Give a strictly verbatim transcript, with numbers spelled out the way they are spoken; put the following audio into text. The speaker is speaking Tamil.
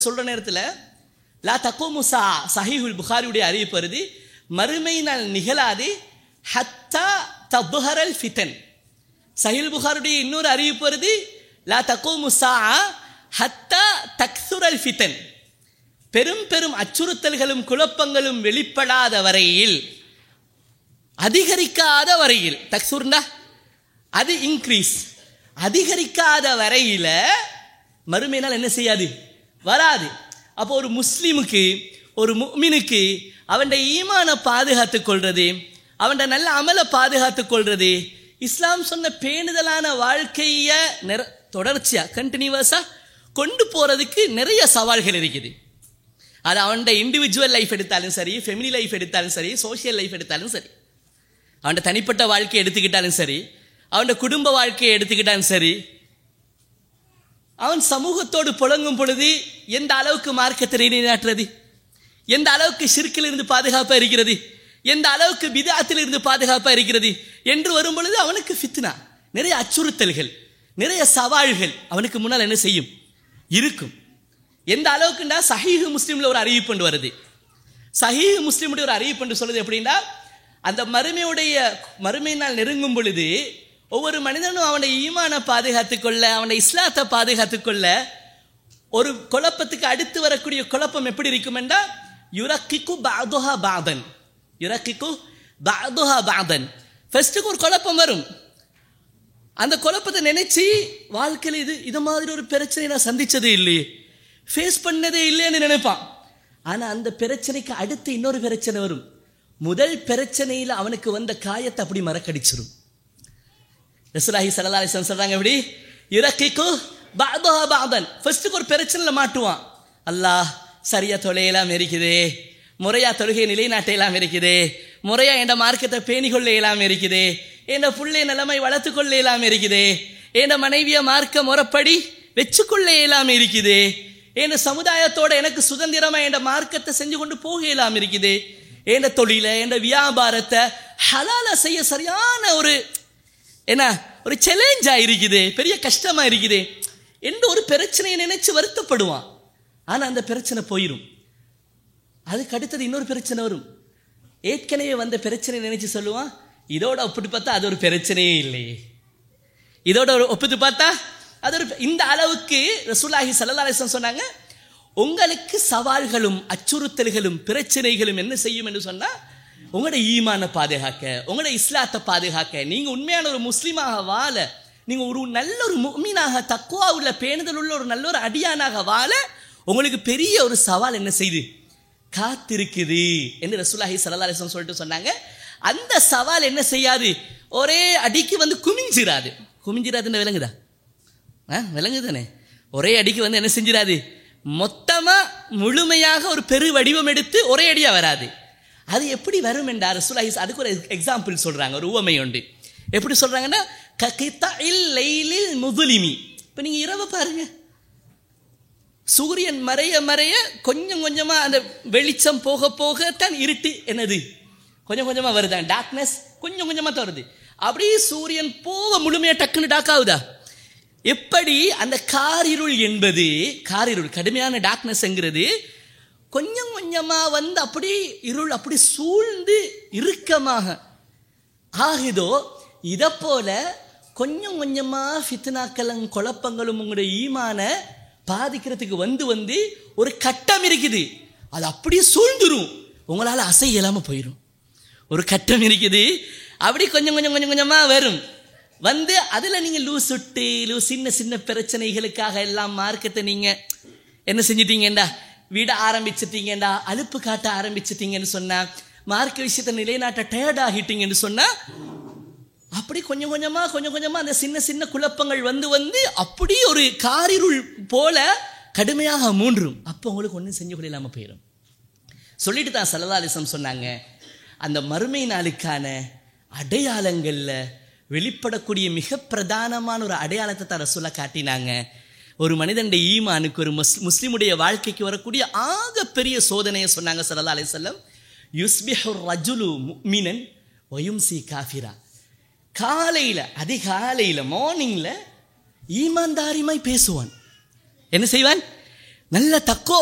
சொல்ற நேரத்தில் லா தக்கூமு சா சஹீஹுல் புகாரியுடைய அறிவிப்பு வருது, மறுமை நாள் நிகழாது ஹத்தா தப்ஹரல் ஃபிதன். சஹீஹுல் புகாரியுடைய இன்னொரு அறிவிப்பு வருது, லா தக்கூமு சா ஹத்தா தக்சுரல் ஃபிதன். பெரும் பெரும் அச்சுறுத்தல்களும் குழப்பங்களும் வெளிப்படாத வரையில், அதிகரிக்காத வரையில், தக்சுர்னா அது இன்க்ரீஸ், அதிகரிக்காத வரையில மறுமையினால் என்ன செய்யாது, வராது. அப்போ ஒரு முஸ்லிமுக்கு, ஒரு முஃமினுக்கு அவன் ஈமானை பாதுகாத்துக் கொள்றது, அவன் நல்ல அமலை பாதுகாத்துக் கொள்றது, இஸ்லாம் சொன்ன பேணுதலான வாழ்க்கைய தொடர்ச்சியா கண்டினியூவஸா கொண்டு போறதுக்கு நிறைய சவால்கள் இருக்குது. அது அவன் இண்டிவிஜுவல் லைஃப் எடுத்தாலும் சரி, ஃபெமிலி லைஃப் எடுத்தாலும் சரி, சோசியல் லைஃப் எடுத்தாலும் சரி, அவன் தனிப்பட்ட வாழ்க்கையை எடுத்துக்கிட்டாலும் சரி, அவன் குடும்ப வாழ்க்கையை எடுத்துக்கிட்டாலும் சரி, அவன் சமூகத்தோடு புழங்கும் பொழுது எந்த அளவுக்கு மார்க்கத்தை நிலைநாட்டுறது, எந்த அளவுக்கு ஷிர்கில் இருந்து பாதுகாப்பாக இருக்கிறது, எந்த அளவுக்கு பிதாத்தில் இருந்து பாதுகாப்பாக இருக்கிறது என்று வரும் பொழுது அவனுக்கு ஃபித்னா, நிறைய அச்சுறுத்தல்கள், நிறைய சவால்கள் அவனுக்கு முன்னால் என்ன செய்யும், இருக்கும். எந்த அளவுக்குண்டா சஹீஹ் முஸ்லிம்ல ஒரு அறிவிப்பு வருது. சஹீஹ் முஸ்லிமுடைய ஒரு அறிவிப்பு சொல்றது எப்படின்னா, அந்த மறுமையுடைய மறுமை நாள் நெருங்கும் பொழுது ஒவ்வொரு மனிதனும் அவனுடைய ஈமானை பாதுகாத்துக் கொள்ள, அவனுடைய இஸ்லாத்தை பாதுகாத்துக் கொள்ள, ஒரு குழப்பத்துக்கு அடுத்து வரக்கூடிய குழப்பம் எப்படி இருக்கும் என்றால், யுரக்கிக்கு பாதுஹா பாதன், யுரக்கிக்கு பாதுஹா பாதன். ஃபர்ஸ்ட்டுக்கு ஒரு குழப்பம் வரும். அந்த குழப்பத்தை நினைச்சு வாழ்க்கையில் இது இது மாதிரி ஒரு பிரச்சனை நான் சந்திச்சதே இல்லையே, ஃபேஸ் பண்ணதே இல்லைன்னு நினைப்பான். ஆனால் அந்த பிரச்சனைக்கு அடுத்து இன்னொரு பிரச்சனை வரும். முதல் பிரச்சனையில் அவனுக்கு வந்த காயத்தை அப்படி மறக்கடிச்சிடும். ரசூலுல்லாஹி ஸல்லல்லாஹு அலைஹி வஸல்லம் சொல்றாங்க, எப்படி யுரக்கிக்கு பாதுஹா பாதன். ஃபர்ஸ்ட்டுக்கு ஒரு பிரச்சனையில் மாட்டுவான். அல்லாஹ் சரியா தொலையெல்லாம் இருக்குதே, முறையா தொழுகை நிலைநாட்டையெல்லாம் இருக்குதே, முறையா என்ற மார்க்கத்தை பேணிக்கொள்ள இயலாமல் இருக்குதே, என்ற புள்ளை நிலைமை வளர்த்து கொள்ள இயலாமல் இருக்குதே, என்ற மனைவிய மார்க்க முறைப்படி வச்சுக்கொள்ள இயலாமல் இருக்குதே, என்ற சமுதாயத்தோட எனக்கு சுதந்திரமா என்ற மார்க்கத்தை செஞ்சு கொண்டு போக இயலாமல் இருக்குதே, என்ற தொழில என்ற வியாபாரத்தை ஹலால செய்ய சரியான ஒரு என்ன ஒரு சேலஞ்சா இருக்குது, பெரிய கஷ்டமா இருக்குது என்று ஒரு பிரச்சனையை நினைச்சு வருத்தப்படுவான். ஆனா அந்த பிரச்சனை போயிடும். அதுக்கு அடுத்தது இன்னொரு பிரச்சனை வரும். ஏற்கனவே வந்த பிரச்சனை நினைச்சு சொல்லுவான், இதோட ஒப்பிட்டு பார்த்தா அது ஒரு பிரச்சனையே இல்லையே, இதோட ஒப்பிட்டு பார்த்தா அது ஒரு. இந்த அளவுக்கு ரசூலுல்லாஹி ஸல்லல்லாஹு அலைஹி வஸல்லம் சொன்னாங்க, உங்களுக்கு சவால்களும் அச்சுறுத்தல்களும் பிரச்சனைகளும் என்ன செய்யும் என்று சொன்னா, உங்களோட ஈமானை பாதுகாக்க, உங்களோட இஸ்லாத்தை பாதுகாக்க, நீங்க உண்மையான ஒரு முஸ்லீமாக வாழ, நீங்க ஒரு நல்ல ஒரு முஃமினாக, தக்வா உள்ள பேணுதல் உள்ள ஒரு நல்ல ஒரு அடியானாக வாழ உங்களுக்கு பெரிய ஒரு சவால் என்ன செய்து காத்திருக்குது என்று ரசூலுல்லாஹி ஸல்லல்லாஹு அலைஹி வஸல்லம் சொல்லிட்டு சொன்னாங்க. அந்த சவால் என்ன செய்யாது, ஒரே அடிக்கு வந்து குமிஞ்சிராது. குமிஞ்சிராதுன்னு விளங்குதா? விளங்குதானே? ஒரே அடிக்கு வந்து என்ன செஞ்சிடாது, மொத்தமா முழுமையாக ஒரு பெரு வடிவம் எடுத்து ஒரே அடியா வராது. அது எப்படி வரும் என்றார் ரசூலுல்லாஹி, அதுக்கு ஒரு எக்ஸாம்பிள் சொல்றாங்க, ஒரு உவமை உண்டு. எப்படி சொல்றாங்கன்னா, ககிதஇல் லைலில் முதுலிமி. இப்போ நீங்க இரவு பாருங்க, சூரியன் மறைய மறைய கொஞ்சம் கொஞ்சமா அந்த வெளிச்சம் போக போக தான் இருட்டு என்னது கொஞ்சம் கொஞ்சமா வருதான், டார்க்னஸ் கொஞ்சம் கொஞ்சமா தான் வருது. அப்படியே சூரியன் போக முழுமையா டக்குன்னு டாக் ஆகுதா? எப்படி அந்த காரிருள் என்பது, காரிருள் கடுமையான டார்க்னஸ்ங்கிறது கொஞ்சம் கொஞ்சமா வந்து அப்படி இருள் அப்படி சூழ்ந்து இறுக்கமாக ஆகுதோ, இதை போல கொஞ்சம் கொஞ்சமா ஃபித்னாக்களும் குழப்பங்களும் உங்களுடைய ஈமான பாதிக்கிறதுக்கு வந்து வந்து ஒரு கட்டம் இருக்குது, அது அப்படியே சூழ்ந்துரும், உங்களால் அசை இல்லாமல் போயிடும். ஒரு கட்டம் இருக்குது, அப்படி கொஞ்சம் கொஞ்சம் கொஞ்சம் கொஞ்சமா வரும் வந்து, அதில் நீங்கள் லூஸ் சுட்டு லூஸ் சின்ன சின்ன பிரச்சனைகளுக்காக எல்லாம் மார்க்கத்தை நீங்கள் என்ன செஞ்சிட்டீங்கண்டா, விட ஆரம்பிச்சிட்டீங்கண்டா, அலுப்பு காட்ட ஆரம்பிச்சிட்டீங்கன்னு சொன்னா, மார்க்க விஷயத்தை நிலைநாட்ட டயர்ட் ஆகிட்டீங்கன்னு சொன்னா, அப்படி கொஞ்சம் கொஞ்சமா கொஞ்சம் கொஞ்சமா அந்த சின்ன சின்ன குழப்பங்கள் வந்து வந்து அப்படி ஒரு காரிருள் போல கடுமையாக மூன்றும். அப்போ உங்களுக்கு ஒன்றும் செஞ்சு கொள்ள இல்லாமல் போயிடும். சொல்லிட்டு தான் ஸல்லல்லாஹு அலைஹி வஸல்லம் சொன்னாங்க, அந்த மறுமை நாளுக்கான அடையாளங்கள்ல வெளிப்படக்கூடிய மிக பிரதானமான ஒரு அடையாளத்தை தான் ரசூலுல்லாஹ் காட்டினாங்க. ஒரு மனிதனுடைய ஈமானுக்கு, ஒரு முஸ் முஸ்லிமுடைய வாழ்க்கைக்கு வரக்கூடிய ஆக பெரிய சோதனையை சொன்னாங்க ஸல்லல்லாஹு அலைஹி வஸல்லம். யுஸ்பிஹு ரஜுலு முஃமினன் வயும்சி காஃபிரா. காலையில் அதிகாலையில் மார்னிங்கில் ஈமான்தாரிமாய் பேசுவான். என்ன செய்வான்? நல்ல தக்கோ